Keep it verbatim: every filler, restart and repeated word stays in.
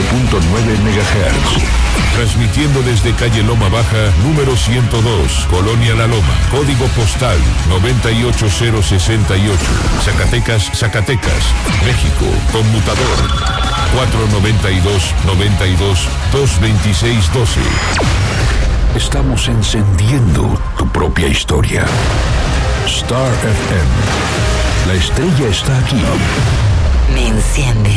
punto nueve megahertz. Transmitiendo desde calle Loma Baja, número ciento dos, Colonia La Loma, código postal noventa y ocho cero sesenta y ocho, Zacatecas, Zacatecas, México, conmutador cuatro noventa y dos, noventa y dos, dos veintiséis doce. Estamos encendiendo tu propia historia. Star F M. La estrella está aquí. Me enciende.